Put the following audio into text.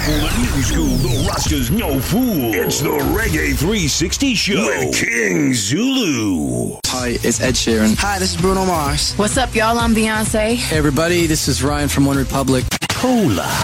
school and new school, the Rasta's no fool. It's the Reggae 360 Show with King Zulu. Hi, it's Ed Sheeran. Hi, this is Bruno Mars. What's up, y'all? I'm Beyonce. Hey, everybody, this is Ryan from One Republic. Cola.